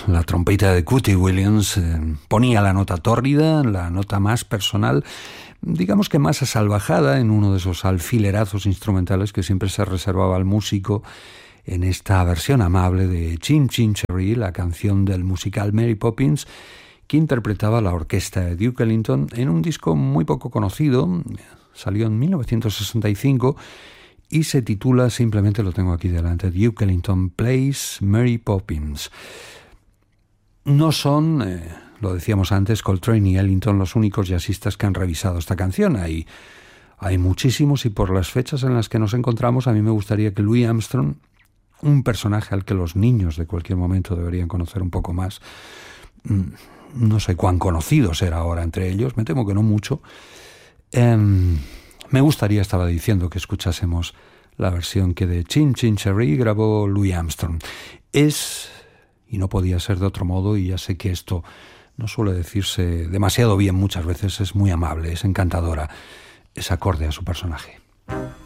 la trompeta de Cootie Williams ponía la nota tórrida, la nota más personal, digamos que más asalvajada, en uno de esos alfilerazos instrumentales que siempre se reservaba al músico en esta versión amable de Chin Chin Cherry, la canción del musical Mary Poppins, que interpretaba la orquesta de Duke Ellington en un disco muy poco conocido. Salió en 1965 y se titula, simplemente lo tengo aquí delante, Duke Ellington Plays Mary Poppins. No son, lo decíamos antes, Coltrane y Ellington los únicos jazzistas que han revisado esta canción. Hay muchísimos, y por las fechas en las que nos encontramos, a mí me gustaría que Louis Armstrong, un personaje al que los niños de cualquier momento deberían conocer un poco más, no sé cuán conocido será ahora entre ellos, me temo que no mucho, me gustaría, estaba diciendo, que escuchásemos la versión que de Chin Chin Cherry grabó Louis Armstrong. Es, y no podía ser de otro modo, y ya sé que esto no suele decirse demasiado bien muchas veces, es muy amable, es encantadora, es acorde a su personaje.